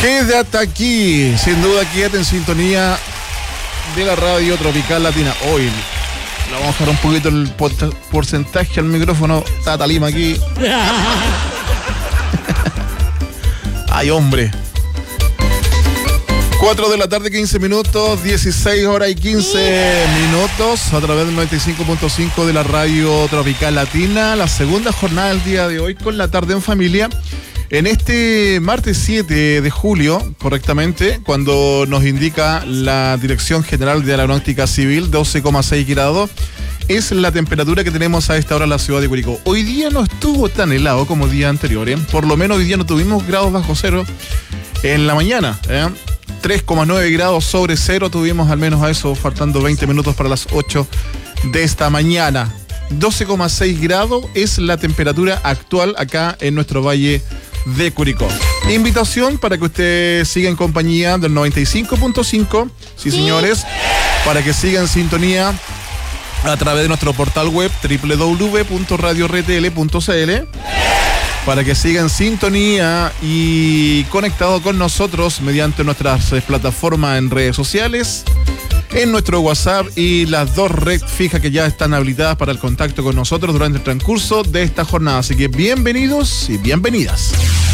Quédate aquí, sin duda quédate en sintonía de la radio Tropical Latina. Hoy le vamos a bajar un poquito el porcentaje al micrófono. Tata Lima aquí. Ay, hombre. 4 de la tarde, 15 minutos, 16 horas y 15 minutos, a través del 95.5 de la radio Tropical Latina. La segunda jornada del día de hoy con la tarde en familia. En este martes 7 de julio, correctamente, cuando nos indica la Dirección General de Aeronáutica Civil, 12,6 grados, es la temperatura que tenemos a esta hora en la ciudad de Curicó. Hoy día no estuvo tan helado como días anteriores, por lo menos hoy día no tuvimos grados bajo cero en la mañana, 3,9 grados sobre cero tuvimos, al menos a eso, faltando 20 minutos para las 8 de esta mañana. 12,6 grados es la temperatura actual acá en nuestro valle de Curicó. Invitación para que usted siga en compañía del 95.5, sí señores, para que siga en sintonía a través de nuestro portal web www.radiortl.cl, para que siga en sintonía y conectado con nosotros mediante nuestras plataformas en redes sociales, en nuestro WhatsApp y las dos redes fijas que ya están habilitadas para el contacto con nosotros durante el transcurso de esta jornada. Así que bienvenidos y bienvenidas.